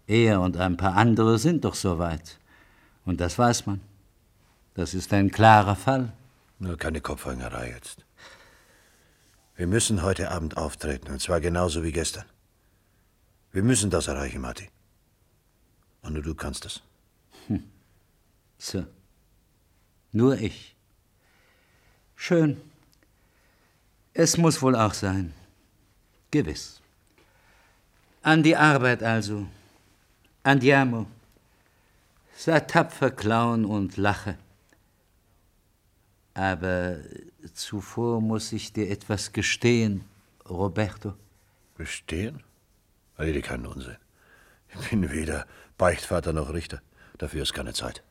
Er und ein paar andere sind doch so weit. Und das weiß man. Das ist ein klarer Fall. Nur keine Kopfhängerei jetzt. Wir müssen heute Abend auftreten, und zwar genauso wie gestern. Wir müssen das erreichen, Marty. Und nur du kannst es. So. Nur ich. Schön. Es muss wohl auch sein. Gewiss. An die Arbeit also. Andiamo. Sei tapfer, Clown, und lache. Aber zuvor muss ich dir etwas gestehen, Roberto. Gestehen? Rede keinen Unsinn. Ich bin weder Beichtvater noch Richter. Dafür ist keine Zeit.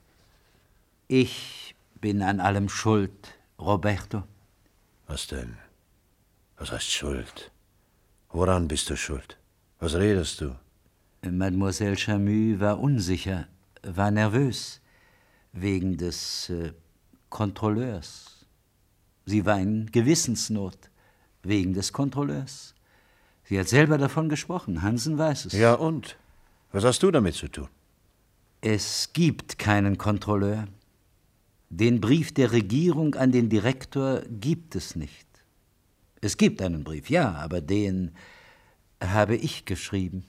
Ich bin an allem schuld, Roberto. Was denn? Was heißt Schuld? Woran bist du schuld? Was redest du? Mademoiselle Camus war unsicher, war nervös, wegen des Kontrolleurs. Sie war in Gewissensnot, wegen des Kontrolleurs. Sie hat selber davon gesprochen, Hansen weiß es. Ja und? Was hast du damit zu tun? Es gibt keinen Kontrolleur. Den Brief der Regierung an den Direktor gibt es nicht. Es gibt einen Brief, ja, aber den habe ich geschrieben.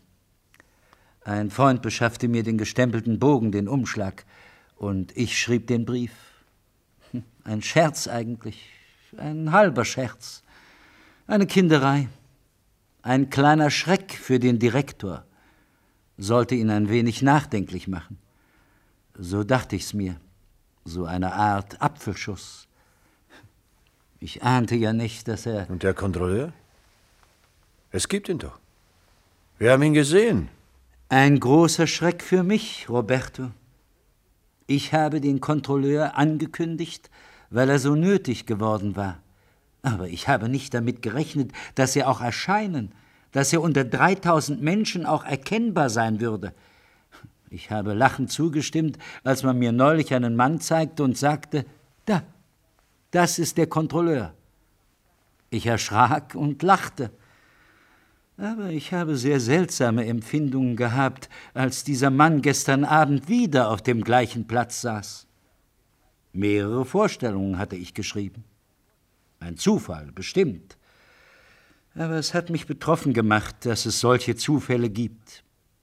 Ein Freund beschaffte mir den gestempelten Bogen, den Umschlag, und ich schrieb den Brief. Ein Scherz eigentlich, ein halber Scherz, eine Kinderei, ein kleiner Schreck für den Direktor, sollte ihn ein wenig nachdenklich machen. So dachte ich's mir, so eine Art Apfelschuss. Ich ahnte ja nicht, dass er... Und der Kontrolleur? Es gibt ihn doch. Wir haben ihn gesehen. Ein großer Schreck für mich, Roberto. Ich habe den Kontrolleur angekündigt, weil er so nötig geworden war. Aber ich habe nicht damit gerechnet, dass er auch erscheinen, dass er unter 3000 Menschen auch erkennbar sein würde. Ich habe lachend zugestimmt, als man mir neulich einen Mann zeigte und sagte, da, das ist der Kontrolleur. Ich erschrak und lachte. Aber ich habe sehr seltsame Empfindungen gehabt, als dieser Mann gestern Abend wieder auf dem gleichen Platz saß. Mehrere Vorstellungen hatte ich geschrieben. Ein Zufall, bestimmt. Aber es hat mich betroffen gemacht, dass es solche Zufälle gibt.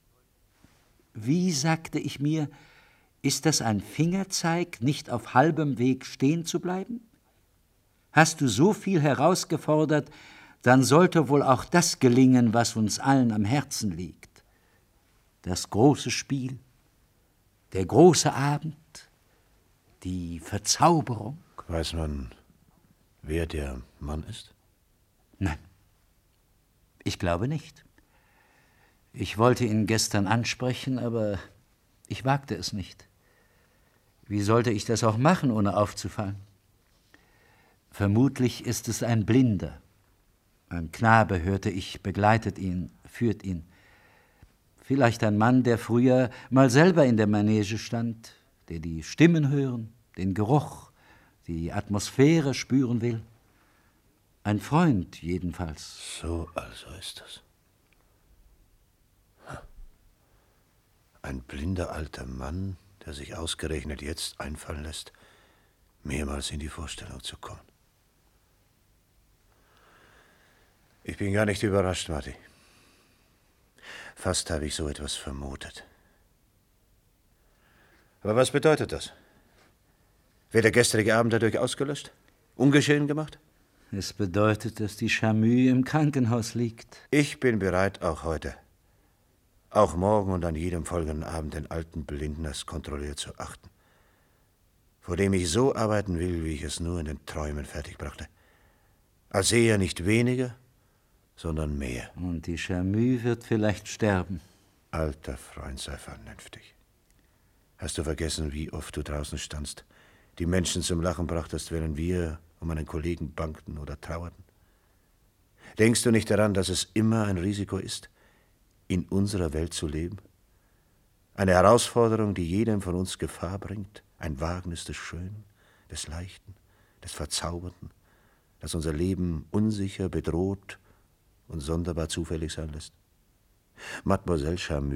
Wie, sagte ich mir, ist das ein Fingerzeig, nicht auf halbem Weg stehen zu bleiben? Hast du so viel herausgefordert, dann sollte wohl auch das gelingen, was uns allen am Herzen liegt. Das große Spiel, der große Abend, die Verzauberung. Weiß man, wer der Mann ist? Nein, ich glaube nicht. Ich wollte ihn gestern ansprechen, aber ich wagte es nicht. Wie sollte ich das auch machen, ohne aufzufallen? Vermutlich ist es ein Blinder. Ein Knabe, hörte ich, begleitet ihn, führt ihn. Vielleicht ein Mann, der früher mal selber in der Manege stand, der die Stimmen hören, den Geruch, die Atmosphäre spüren will. Ein Freund jedenfalls. So also ist es. Ein blinder alter Mann, der sich ausgerechnet jetzt einfallen lässt, mehrmals in die Vorstellung zu kommen. Ich bin gar nicht überrascht, Marty. Fast habe ich so etwas vermutet. Aber was bedeutet das? Wird der gestrige Abend dadurch ausgelöscht? Ungeschehen gemacht? Es bedeutet, dass die Camus im Krankenhaus liegt. Ich bin bereit, auch heute, auch morgen und an jedem folgenden Abend den alten Blinden als Kontrolleur zu achten, vor dem ich so arbeiten will, wie ich es nur in den Träumen fertigbrachte. Als sehe er nicht weniger, sondern mehr. Und die Camus wird vielleicht sterben. Alter Freund, sei vernünftig. Hast du vergessen, wie oft du draußen standst, die Menschen zum Lachen brachtest, während wir um einen Kollegen bangten oder trauerten? Denkst du nicht daran, dass es immer ein Risiko ist, in unserer Welt zu leben? Eine Herausforderung, die jedem von uns Gefahr bringt, ein Wagnis des Schönen, des Leichten, des Verzauberten, das unser Leben unsicher, bedroht und sonderbar zufällig sein lässt. Mademoiselle Camus